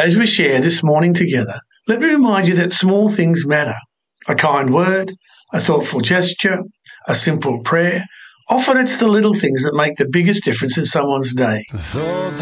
As we share this morning together, let me remind you that small things matter. A kind word, a thoughtful gesture, a simple prayer. Often it's the little things that make the biggest difference in someone's day.